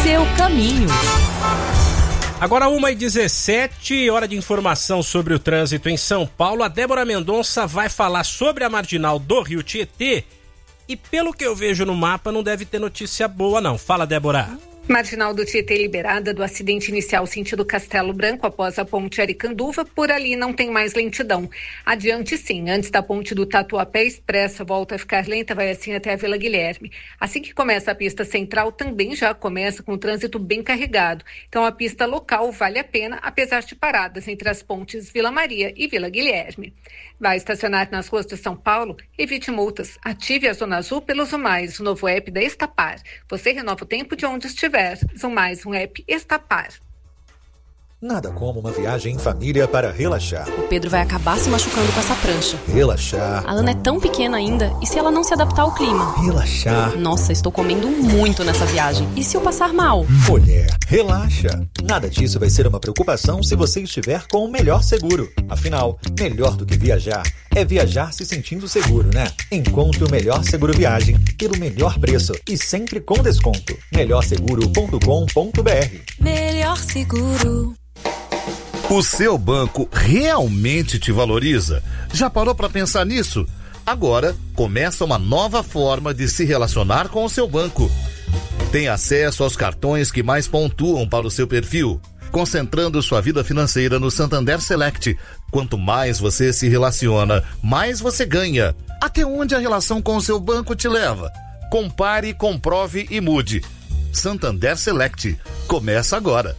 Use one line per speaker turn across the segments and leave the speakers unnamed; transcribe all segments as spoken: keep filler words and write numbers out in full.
Seu caminho.
Agora uma e dezessete, hora de informação sobre o trânsito em São Paulo. A Débora Mendonça vai falar sobre a marginal do Rio Tietê e, pelo que eu vejo no mapa, não deve ter notícia boa não. Fala, Débora.
Marginal do Tietê liberada do acidente inicial sentido Castelo Branco após a ponte Aricanduva, por ali não tem mais lentidão. Adiante sim, antes da ponte do Tatuapé Expressa volta a ficar lenta, vai assim até a Vila Guilherme. Assim que começa a pista central, também já começa com o trânsito bem carregado. Então a pista local vale a pena, apesar de paradas entre as pontes Vila Maria e Vila Guilherme. Vai estacionar nas ruas de São Paulo? Evite multas. Ative a Zona Azul pelo Zumais, o novo app da Estapar. Você renova o tempo de onde estiver. Zumais, um app Estapar.
Nada como uma viagem em família para relaxar.
O Pedro vai acabar se machucando com essa prancha.
Relaxar.
A Ana é tão pequena ainda, e se ela não se adaptar ao clima?
Relaxar.
Nossa, estou comendo muito nessa viagem. E se eu passar mal?
Mulher, relaxa. Nada disso vai ser uma preocupação se você estiver com o melhor seguro. Afinal, melhor do que viajar é viajar se sentindo seguro, né? Encontre o melhor seguro viagem pelo melhor preço e sempre com desconto. melhor seguro ponto com ponto b r.
Melhor Seguro.
O seu banco realmente te valoriza? Já parou para pensar nisso? Agora começa uma nova forma de se relacionar com o seu banco. Tem acesso aos cartões que mais pontuam para o seu perfil, concentrando sua vida financeira no Santander Select. Quanto mais você se relaciona, mais você ganha. Até onde a relação com o seu banco te leva? Compare, comprove e mude. Santander Select. Começa agora.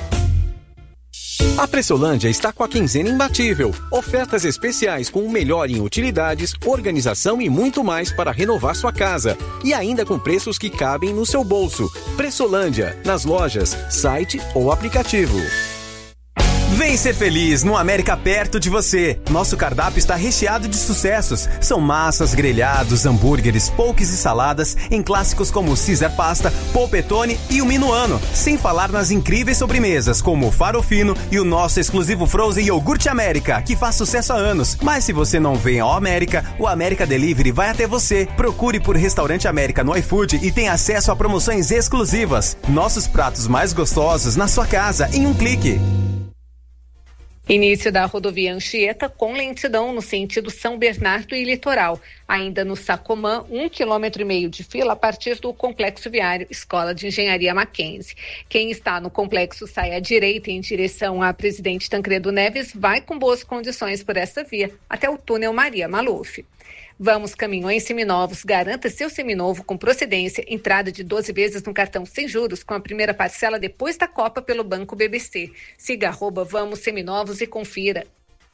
A Pressolândia está com a quinzena imbatível. Ofertas especiais com o melhor em utilidades, organização e muito mais para renovar sua casa. E ainda com preços que cabem no seu bolso. Pressolândia, nas lojas, site ou aplicativo.
Vem ser feliz no América perto de você. Nosso cardápio está recheado de sucessos. São massas, grelhados, hambúrgueres, poques e saladas em clássicos como Caesar Pasta, Polpettone e o Minuano. Sem falar nas incríveis sobremesas como o Farofino e o nosso exclusivo Frozen Iogurte América, que faz sucesso há anos. Mas se você não vem ao América, o América Delivery vai até você. Procure por Restaurante América no iFood e tem acesso a promoções exclusivas. Nossos pratos mais gostosos na sua casa em um clique.
Início da rodovia Anchieta com lentidão no sentido São Bernardo e Litoral. Ainda no Sacomã, um quilômetro e meio de fila a partir do Complexo Viário Escola de Engenharia Mackenzie. Quem está no complexo sai à direita em direção à Presidente Tancredo Neves vai com boas condições por essa via até o túnel Maria Maluf. Vamos Caminhões Seminovos. Garanta seu seminovo com procedência. Entrada de doze vezes no cartão sem juros com a primeira parcela depois da Copa pelo Banco B B C. Siga arroba Vamos Seminovos e confira.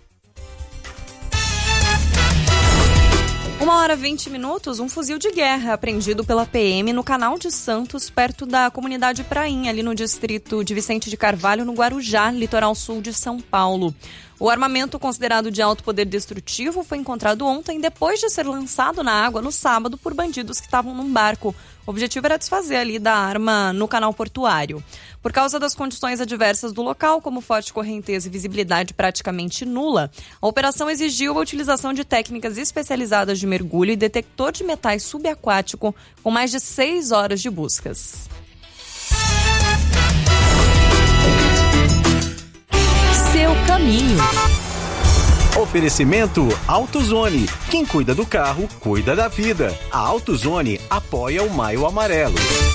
Uma hora e vinte minutos, um fuzil de guerra apreendido pela P M no Canal de Santos, perto da comunidade Prainha, ali no distrito de Vicente de Carvalho, no Guarujá, litoral sul de São Paulo. O armamento, considerado de alto poder destrutivo, foi encontrado ontem, depois de ser lançado na água no sábado por bandidos que estavam num barco. O objetivo era desfazer ali da arma no canal portuário. Por causa das condições adversas do local, como forte correnteza e visibilidade praticamente nula, a operação exigiu a utilização de técnicas especializadas de mergulho e detector de metais subaquático, com mais de seis horas de buscas.
Seu caminho.
Oferecimento AutoZone. Quem cuida do carro, cuida da vida. A AutoZone apoia o Maio Amarelo.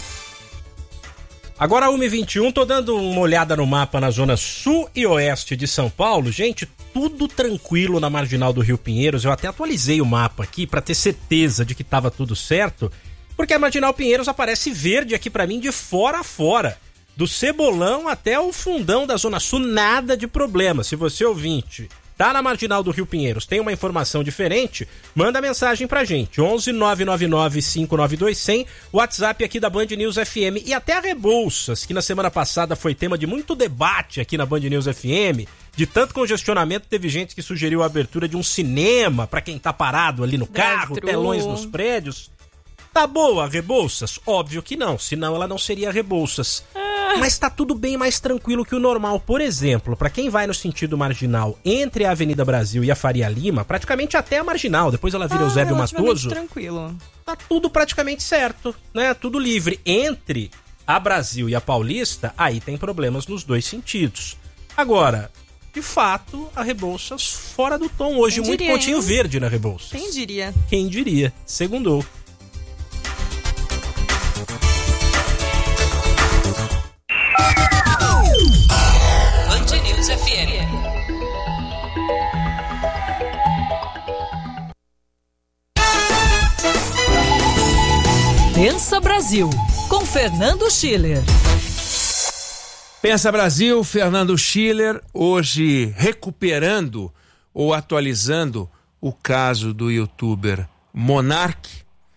Agora uma e vinte e um, tô dando uma olhada no mapa na zona sul e oeste de São Paulo. Gente, tudo tranquilo na marginal do Rio Pinheiros. Eu até atualizei o mapa aqui para ter certeza de que tava tudo certo, porque a marginal Pinheiros aparece verde aqui para mim de fora a fora. Do Cebolão até o fundão da zona sul, nada de problema. Se você, ouvinte, tá na marginal do Rio Pinheiros, tem uma informação diferente, manda mensagem pra gente, onze nove nove nove cinco nove dois zero zero, WhatsApp aqui da Band News F M, e até a Rebouças, que na semana passada foi tema de muito debate aqui na Band News F M, de tanto congestionamento, teve gente que sugeriu a abertura de um cinema pra quem tá parado ali no carro,
Dentro.
telões nos prédios. Tá boa a Rebouças? Óbvio que não, senão ela não seria Rebouças. Mas tá tudo bem mais tranquilo que o normal. Por exemplo, para quem vai no sentido marginal entre a Avenida Brasil e a Faria Lima, praticamente até a marginal, depois ela vira
tá
Eusébio Matoso.
Tranquilo.
Tá tudo praticamente certo, né? Tudo livre. Entre a Brasil e a Paulista, aí tem problemas nos dois sentidos. Agora, de fato, a Rebouças fora do tom hoje. Quem muito diria, pontinho hein? Verde na Rebouças.
Quem diria?
Quem diria? Segundou.
Band News F M. Pensa Brasil, com Fernando Schiller.
Pensa Brasil, Fernando Schiller, hoje recuperando ou atualizando o caso do youtuber Monark,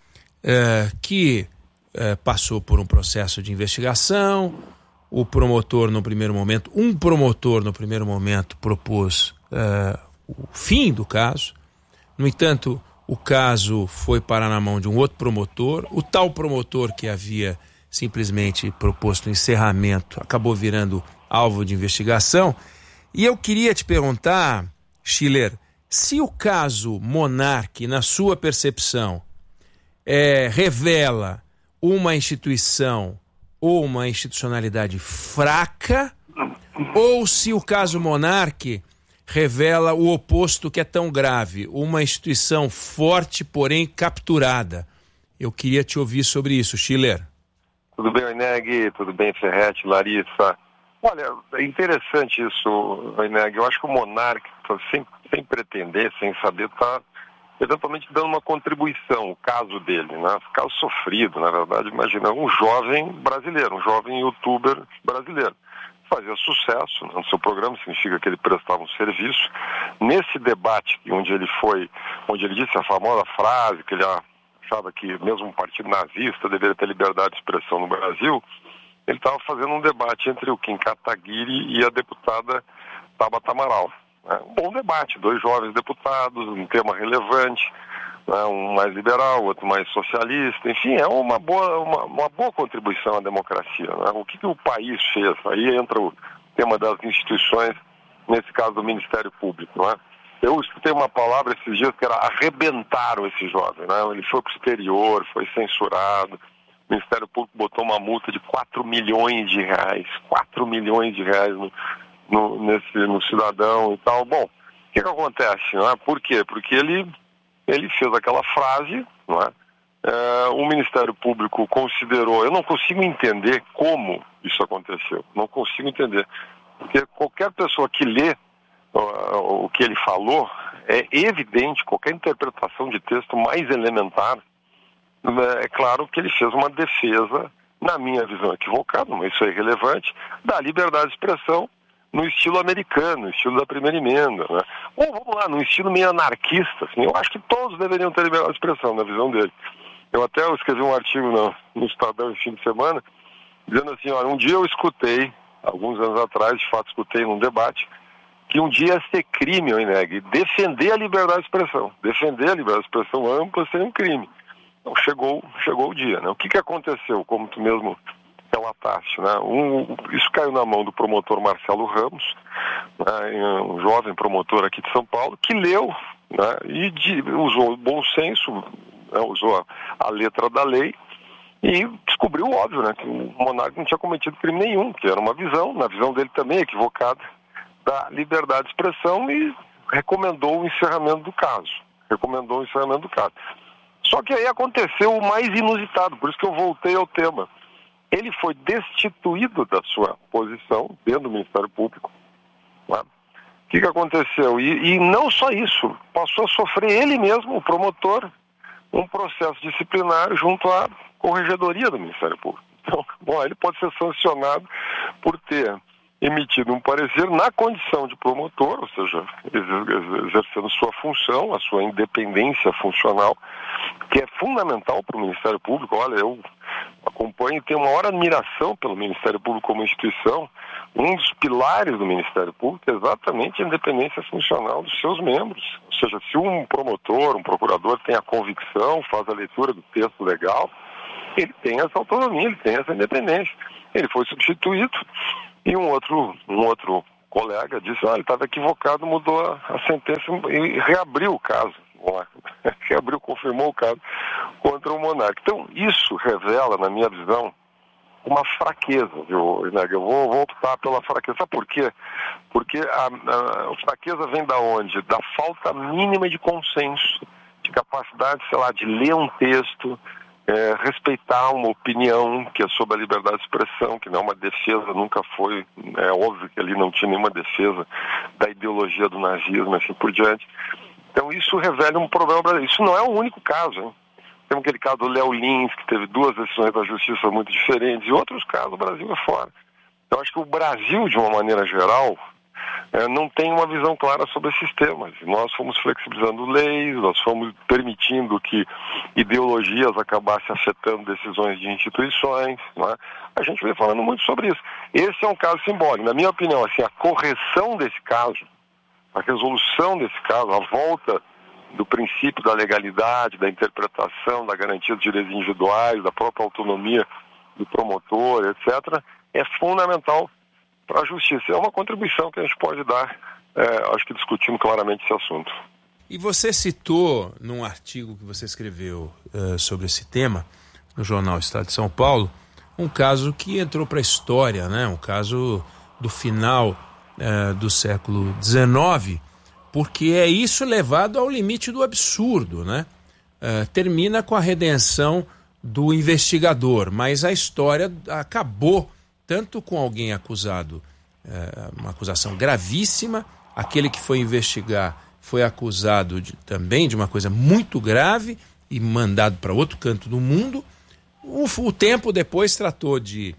eh, que eh, passou por um processo de investigação. O promotor no primeiro momento, um promotor no primeiro momento propôs eh, o fim do caso. No entanto, o caso foi parar na mão de um outro promotor. O tal promotor que havia simplesmente proposto o encerramento acabou virando alvo de investigação. E eu queria te perguntar, Schiller, se o caso Monark, na sua percepção, é, revela uma instituição ou uma institucionalidade fraca, ou se o caso Monark revela o oposto, que é tão grave, uma instituição forte, porém capturada. Eu queria te ouvir sobre isso, Schiller.
Tudo bem, Oineg? Tudo bem, Ferretti, Larissa? Olha, é interessante isso, Oineg. Eu acho que o Monark, sem, sem pretender, sem saber, está eventualmente dando uma contribuição, o caso dele, né? Caso sofrido, na verdade. Imagina, um jovem brasileiro, um jovem youtuber brasileiro. Fazia sucesso no seu programa, significa que ele prestava um serviço. Nesse debate, onde ele foi, onde ele disse a famosa frase que ele achava que mesmo um partido nazista deveria ter liberdade de expressão no Brasil, ele estava fazendo um debate entre o Kim Kataguiri e a deputada Tabata Amaral. Um bom debate, dois jovens deputados, um tema relevante, né, um mais liberal, outro mais socialista, enfim, é uma boa, uma, uma boa contribuição à democracia. Né? O que, que o país fez? Aí entra o tema das instituições, nesse caso do Ministério Público. Né? Eu escutei uma palavra esses dias que era arrebentaram esse jovem. Né? Ele foi para o exterior, foi censurado, o Ministério Público botou uma multa de quatro milhões de reais, quatro milhões de reais no No, nesse, no cidadão e tal. Bom, o que que acontece? Não é? Por quê? Porque ele, ele fez aquela frase, não é? É, o Ministério Público considerou, eu não consigo entender como isso aconteceu, não consigo entender, porque qualquer pessoa que lê uh, o que ele falou, é evidente, qualquer interpretação de texto mais elementar, é claro que ele fez uma defesa, na minha visão equivocada, mas isso é irrelevante, da liberdade de expressão no estilo americano, no estilo da primeira emenda, né? Ou vamos lá, no estilo meio anarquista, assim, eu acho que todos deveriam ter liberdade de expressão, na visão dele. Eu até escrevi um artigo no, no Estadão esse fim de semana, dizendo assim, olha, um dia eu escutei, alguns anos atrás, de fato escutei num debate, que um dia ia ser crime, eu nego, defender a liberdade de expressão, defender a liberdade de expressão ampla seria um crime. Então chegou, chegou o dia, né? O que que aconteceu, como tu mesmo relataste, né? Um, isso caiu na mão do promotor Marcelo Ramos, né? Um jovem promotor aqui de São Paulo, que leu, né? E de, usou o bom senso, né? Usou a, a letra da lei e descobriu, óbvio, né? Que o Monark não tinha cometido crime nenhum, que era uma visão, na visão dele também equivocada, da liberdade de expressão, e recomendou o encerramento do caso. Recomendou o encerramento do caso. Só que aí aconteceu o mais inusitado, por isso que eu voltei ao tema. Ele foi destituído da sua posição dentro do Ministério Público. Né? O que que aconteceu? E, e não só isso, passou a sofrer ele mesmo, o promotor, um processo disciplinar junto à Corregedoria do Ministério Público. Então, bom, ele pode ser sancionado por ter emitido um parecer na condição de promotor, ou seja, exercendo sua função, a sua independência funcional, que é fundamental para o Ministério Público. Olha, eu acompanho e tenho uma maior admiração pelo Ministério Público como instituição. Um dos pilares do Ministério Público é exatamente a independência funcional dos seus membros. Ou seja, se um promotor, um procurador tem a convicção, faz a leitura do texto legal, ele tem essa autonomia, ele tem essa independência. Ele foi substituído e um outro, um outro colega disse, ah, ele estava equivocado, mudou a, a sentença e reabriu o caso. Reabriu, confirmou o caso contra o Monark. Então, isso revela, na minha visão, uma fraqueza, viu, Ineg? Eu vou, vou optar pela fraqueza. Sabe por quê? Porque a, a, a fraqueza vem da onde? Da falta mínima de consenso, de capacidade, sei lá, de ler um texto, é, respeitar uma opinião que é sobre a liberdade de expressão, que não é uma defesa, nunca foi, é óbvio que ali não tinha nenhuma defesa da ideologia do nazismo, assim por diante. Então isso revela um problema brasileiro. Isso não é o único caso, hein? Tem aquele caso do Léo Lins, que teve duas decisões da justiça muito diferentes, e outros casos, o Brasil é fora. Eu acho que o Brasil, de uma maneira geral, é, não tem uma visão clara sobre esses temas. Nós fomos flexibilizando leis, nós fomos permitindo que ideologias acabassem afetando decisões de instituições, não é? A gente vem falando muito sobre isso. Esse é um caso simbólico. Na minha opinião, assim, a correção desse caso, a resolução desse caso, a volta do princípio da legalidade, da interpretação, da garantia dos direitos individuais, da própria autonomia do promotor, etcétera, é fundamental para a justiça. É uma contribuição que a gente pode dar, é, acho que discutindo claramente esse assunto.
E você citou, num artigo que você escreveu uh, sobre esse tema, no jornal Estado de São Paulo, um caso que entrou para a história, né? Um caso do final uh, do século dezenove, porque é isso levado ao limite do absurdo, né? Uh, termina com a redenção do investigador, mas a história acabou tanto com alguém acusado, uh, uma acusação gravíssima, aquele que foi investigar foi acusado de, também de uma coisa muito grave e mandado para outro canto do mundo. O, o tempo depois tratou de,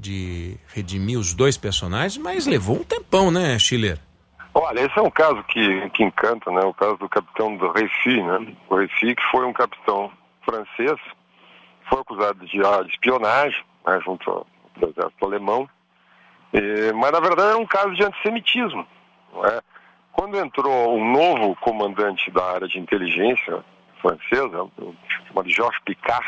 de redimir os dois personagens, mas levou um tempão, né, Schiller?
Olha, esse é um caso que, que encanta, né? O caso do capitão do Reyfi, né? O Reyfi, que foi um capitão francês, foi acusado de, de espionagem, né? Junto ao exército alemão, e, mas na verdade era um caso de antissemitismo, não é? Quando entrou um novo comandante da área de inteligência francesa, chamado Georges Picard,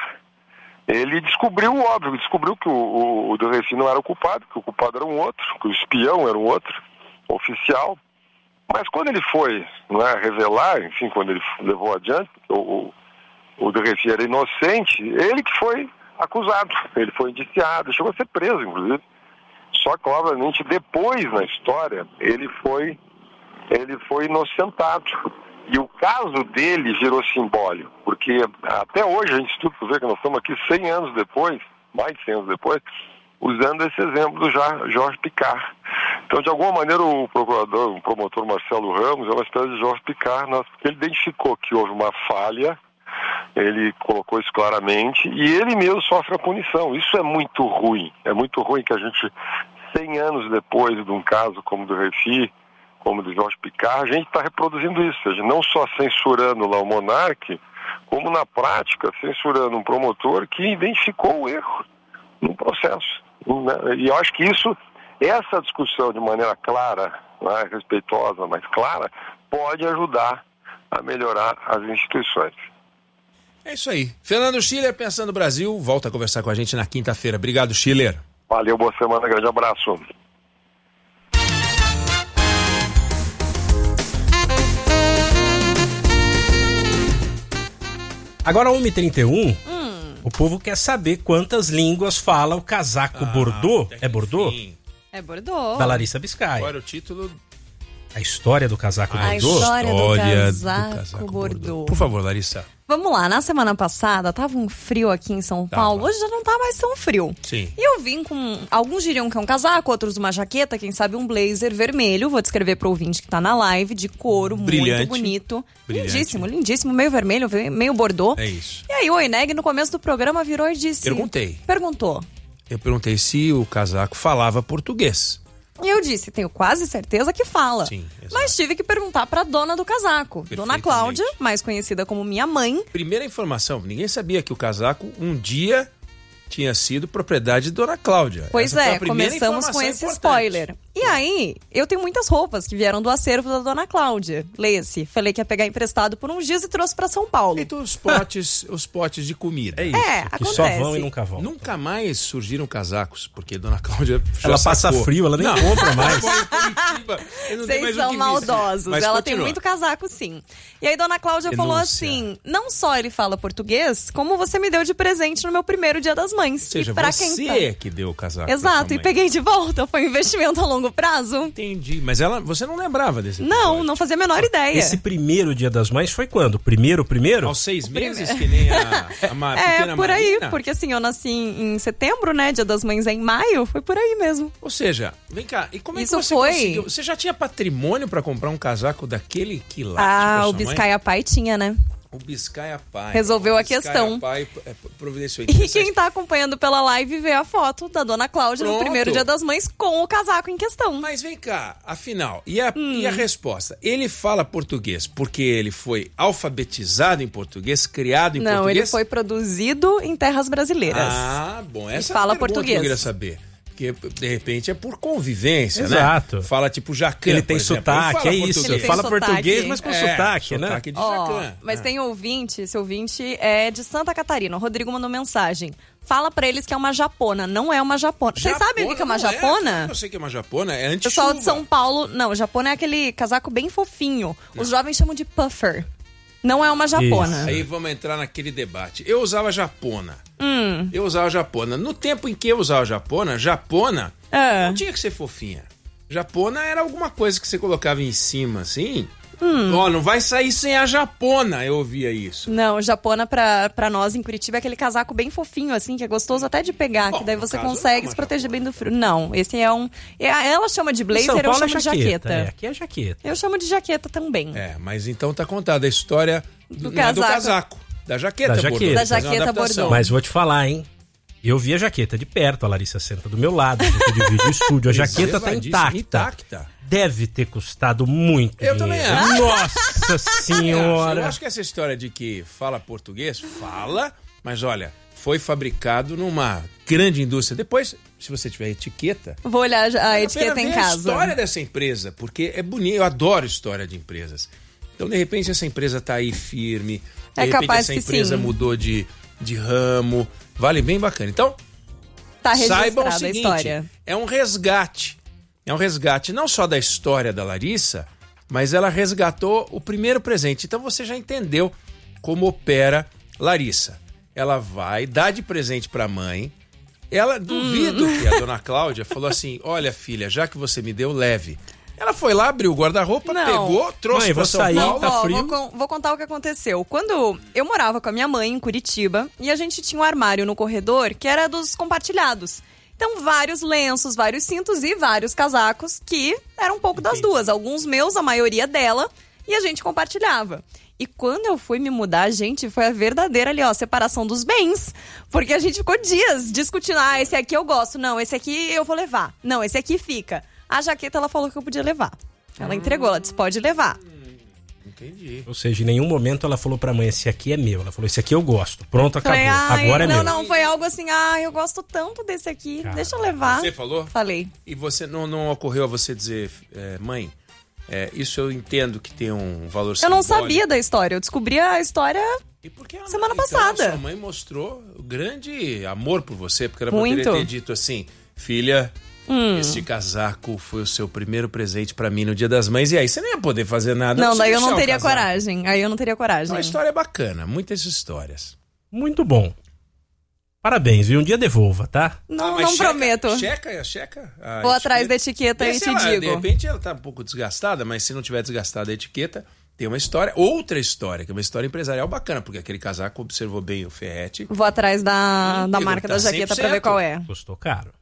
ele descobriu o óbvio, descobriu que o, o, o de Reyfi não era o culpado, que o culpado era um outro, que o espião era um outro, oficial. Mas quando ele foi, não é, revelar, enfim, quando ele levou adiante, o, o de Reyfi era inocente, ele que foi acusado, ele foi indiciado, chegou a ser preso, inclusive. Só que, obviamente, depois na história, ele foi, ele foi inocentado. E o caso dele virou simbólico, porque até hoje a gente estuda para ver que nós estamos aqui cem anos depois, mais de cem anos depois, usando esse exemplo do Georges Picard. Então, de alguma maneira, o procurador, o promotor Marcelo Ramos é uma espécie de Georges Picard, porque ele identificou que houve uma falha, ele colocou isso claramente, e ele mesmo sofre a punição. Isso é muito ruim. É muito ruim que a gente, cem anos depois de um caso como o do Reyfi, como o do Georges Picard, a gente está reproduzindo isso, ou seja, não só censurando lá o monarca, como na prática censurando um promotor que identificou o erro no processo. E eu acho que isso, essa discussão de maneira clara, né, respeitosa, mas clara, pode ajudar a melhorar as instituições.
É isso aí. Fernando Schiller, Pensando no Brasil, volta a conversar com a gente na quinta-feira. Obrigado, Schiller.
Valeu, boa semana, grande abraço.
Agora, uma e trinta e um, hum. o povo quer saber quantas línguas fala o casaco ah, Bordeaux. É Bordeaux?
Enfim. É Bordeaux.
Da Larissa Biscay.
Agora o título...
A história do casaco
a
Bordeaux?
A história,
história
do, casaco
do casaco
Bordeaux. Bordeaux.
Por favor, Larissa.
Vamos lá, na semana passada tava um frio aqui em São Paulo, tava. Hoje já não tá mais tão frio.
Sim.
E eu vim com, alguns diriam que é um casaco, outros uma jaqueta, quem sabe um blazer vermelho, vou descrever pro ouvinte que tá na live, de couro,
brilhante,
muito bonito.
Brilhante.
Lindíssimo, lindíssimo, meio vermelho, meio Bordeaux.
É isso.
E aí o Oineg no começo do programa virou e disse...
Perguntei.
Perguntou.
Eu perguntei se o casaco falava português.
E eu disse, tenho quase certeza que fala.
Sim, exato.
Mas tive que perguntar pra dona do casaco. Dona Cláudia, mais conhecida como minha mãe.
Primeira informação, ninguém sabia que o casaco um dia tinha sido propriedade de Dona Cláudia.
Pois
Essa
é, começamos com esse
importante.
spoiler. E aí, eu tenho muitas roupas que vieram do acervo da Dona Cláudia. Leia-se. Falei que ia pegar emprestado por uns dias e trouxe pra São Paulo.
Feito os potes, os potes de comida.
É isso.
É,
que
acontece.
só vão e nunca vão.
Nunca mais surgiram casacos, porque Dona Cláudia já
Ela
sacou.
passa frio, ela nem
Não.
compra mais.
Vocês são maldosos.
Mas
ela
continua.
tem muito casaco, sim. E aí, Dona Cláudia
Denúncia.
falou assim: não só ele fala português, como você me deu de presente no meu primeiro dia das mães.
Ou seja,
e pra
você
quem tá...
é que deu o casaco. pra
Exato,
sua
e
mãe.
peguei de volta. Foi um investimento a longo prazo.
Entendi, mas ela, você não lembrava desse
Não,
episódio.
não fazia a menor ideia.
Esse primeiro Dia das Mães foi quando? Primeiro, primeiro?
Aos seis meses, que nem a, a ma-
É,
pequena
por aí,
Marina?
porque assim, eu nasci em setembro, né? Dia das Mães é em maio, foi por aí mesmo.
Ou seja, vem cá, e como é
Isso
que você
foi-
conseguiu? Você já tinha patrimônio pra comprar um casaco daquele quilate
Ah,
pra
o
sua mãe?
Biscaia Pai tinha, né?
O Biscaia Pai.
Resolveu
O
a
Biscaia
questão.
Pai é, providenciou.
E quem tá acompanhando pela live vê a foto da Dona Cláudia no
Pronto.
primeiro Dia das Mães com o casaco em questão.
Mas vem cá, afinal, e a,
Hum.
e a resposta? Ele fala português porque ele foi alfabetizado em português, criado em
Não,
português?
ele foi produzido em terras brasileiras.
Ah, bom, essa
E fala
é a pergunta
português.
que eu queria saber. Porque, de repente, é por convivência,
Exato.
né? Fala tipo Jacan,
Ele tem
por exemplo.
sotaque,
Ele fala
é isso.
português.
Ele fala
sotaque.
português, mas com
É,
sotaque, né?
sotaque de
Ó,
Jacan.
mas
É.
tem ouvinte, esse ouvinte é de Santa Catarina. O Rodrigo mandou mensagem. Fala pra eles que é uma japona, não é uma japona. Vocês sabem o que que é uma
não
japona?
Eu sei que é uma japona, é anti
Pessoal de São Paulo, não, japona é aquele casaco bem fofinho. Os jovens chamam de puffer. Não é uma japona.
Aí vamos entrar naquele debate. Eu usava japona.
Hum.
Eu usava japona. No tempo em que eu usava japona, japona
É.
não tinha que ser fofinha. Japona era alguma coisa que você colocava em cima, assim.
Hum.
Ó, não vai sair sem a japona, eu ouvia isso.
Não, japona pra, pra nós em Curitiba é aquele casaco bem fofinho, assim, que é gostoso até de pegar,
Bom,
que daí
no
você
caso,
consegue
não,
se proteger bem do frio. Não, esse é um... é- Ela chama de
Em
blazer,
São
eu
Paulo
chamo
é
de jaqueta.
É, aqui é jaqueta.
Eu chamo de jaqueta também.
É, mas então tá contada a história do,
Do
não é do
casaco.
casaco, da jaqueta,
Da jaqueta.
Bordeaux.
Da
Fazer uma
jaqueta
adaptação.
Bordeaux.
Mas vou te falar, hein? Eu vi a jaqueta de perto, a Larissa senta do meu lado, a gente divide o estúdio. A jaqueta tá
Elevadíssima,
intacta.
intacta.
Deve ter custado muito
Eu
dinheiro.
também acho.
Nossa
Eu
senhora!
acho que essa história de que fala português, fala, mas olha, foi fabricado numa grande indústria. Depois, se você tiver etiqueta,
Vou olhar a
vale a
etiqueta
pena
em
ver a
casa.
história dessa empresa, porque é bonito, eu adoro história de empresas. Então, de repente, essa empresa tá aí firme, de
É
repente
capaz
essa
que
empresa
sim.
mudou de, de ramo, vale bem bacana. Então,
Tá
saibam o
registrada a
seguinte,
história.
é um resgate. É um resgate não só da história da Larissa, mas ela resgatou o primeiro presente. Então você já entendeu como opera Larissa. Ela vai dar de presente pra mãe. Ela, duvido
Hum.
que a dona Cláudia falou assim, olha filha, já que você me deu, leve. Ela foi lá, abriu o guarda-roupa,
Não.
pegou, trouxe
Mãe,
pra
vou
São
sair,
Paulo.
tá
Vou,
frio?
vou con- vou contar o que aconteceu. Quando eu morava com a minha mãe em Curitiba, e a gente tinha um armário no corredor que era dos compartilhados. Então, vários lenços, vários cintos e vários casacos que eram um pouco das duas. Alguns meus, a maioria dela, e a gente compartilhava. E quando eu fui me mudar, gente, foi a verdadeira ali, ó, separação dos bens. Porque a gente ficou dias discutindo, ah, esse aqui eu gosto, não, esse aqui eu vou levar. Não, esse aqui fica. A jaqueta, ela falou que eu podia levar. Ela entregou, ela disse, pode levar.
Entendi.
Ou seja, em nenhum momento ela falou pra mãe, esse aqui é meu. Ela falou, esse aqui eu gosto. Pronto, acabou.
Falei, ai,
Agora é
não,
meu.
não, foi algo assim, ah, eu gosto tanto desse aqui,
Cara,
deixa eu levar.
Você falou?
Falei.
E você não, não ocorreu a você dizer, é, mãe, é, isso eu entendo que tem um valor
Eu não
simbólico.
sabia da história, eu descobri a história
E por que ela-
semana
então,
passada.
Sua mãe mostrou grande amor por você, porque ela
Muito.
poderia ter dito assim, filha,
Hum.
esse casaco foi o seu primeiro presente pra mim no Dia das Mães, e aí você não ia poder fazer nada.
Não,
pra você
daí eu não
deixar o
teria
casaco.
coragem. Aí eu não teria
É
coragem.
uma história bacana, muitas histórias.
Muito bom. Parabéns, viu? Um dia devolva, tá?
Não,
mas
não
checa-
prometo.
Checa, checa. a
Vou atrás da
etiqueta.
etiqueta e
Vê se
te
ela,
digo.
De repente ela tá um pouco desgastada, mas se não tiver desgastada a etiqueta, tem uma história, outra história, que é uma história empresarial bacana, porque aquele casaco observou bem o Ferretti.
Vou atrás da, da
Hum,
marca
tá
da jaqueta pra ver
cem por cento.
qual é.
Custou caro.